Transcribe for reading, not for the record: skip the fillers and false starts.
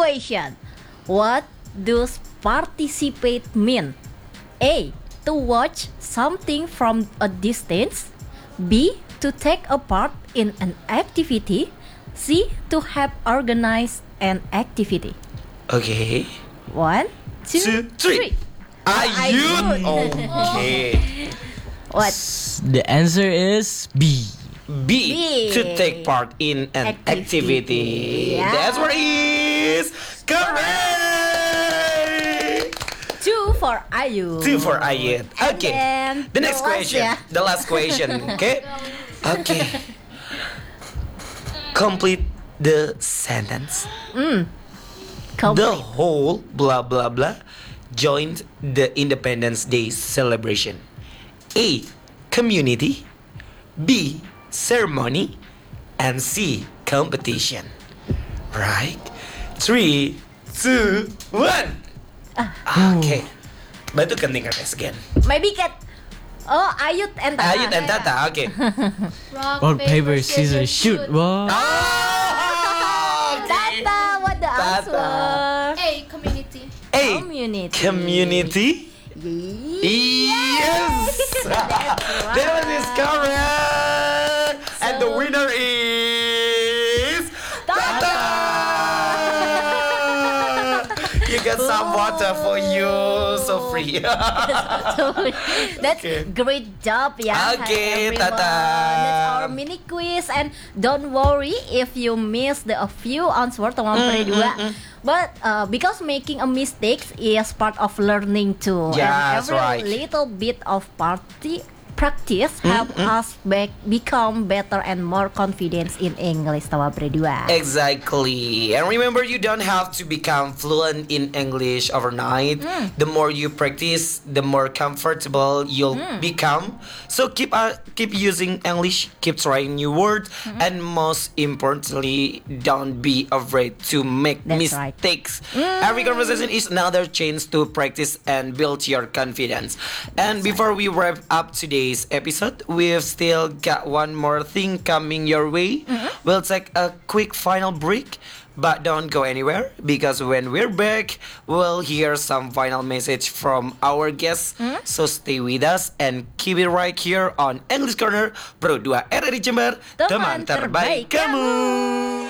question. What does participate mean? A. To watch something from a distance. B. To take a part in an activity. C. To help organize an activity. Okay. 1, 2, Two, three. 3. Ayun. Ayun. Okay. What? The answer is B. B. B. To take part in an activity. Yeah. The answer is correct. 2 for Ayu. 2 for Ayed. Okay. then The next the last, question. yeah. The last question. Okay. Okay. Complete the sentence. The Complete. whole blah blah blah joined the Independence Day celebration. A. Community. B. Ceremony. And C. Competition. Right? 3, 2, 1. Okay. Batu kenting guys again. Maybe get. Oh, Ayut and Tata. Ayut and Tata. Okay. Rock, paper, scissors, shoot. Wow. Oh, okay. Tata, what the Tata. answer? A. Community. A. Community. Community. Yes. That one is correct. And the winner is Tata. You get some water for you, so free. That's great job, yeah. Okay, everyone. Tata. That's our mini quiz, and don't worry if you missed a few answers teman berdua. But because making a mistake is part of learning too, Yeah, and that's every right. little bit of practice help us become better and more confident in English teman berdua. Exactly. And remember, you don't have to become fluent in English overnight. The more you practice, the more comfortable you'll become. So keep using English, keep trying new words, and most importantly, don't be afraid to make That's right. mistakes. Every conversation is another chance to practice and build your confidence. And before we wrap up today's episode, we've still got one more thing coming your way. We'll take a quick final break, but don't go anywhere, because when we're back, we'll hear some final message from our guests. So stay with us and keep it right here on English Corner Pro 2 RRI Jember, Teman terbaik kamu.